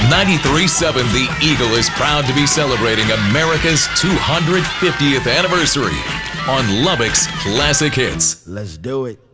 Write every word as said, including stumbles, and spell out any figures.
ninety-three point seven The Eagle is proud to be celebrating America's two hundred fiftieth anniversary on Lubbock's Classic Hits. Let's do it.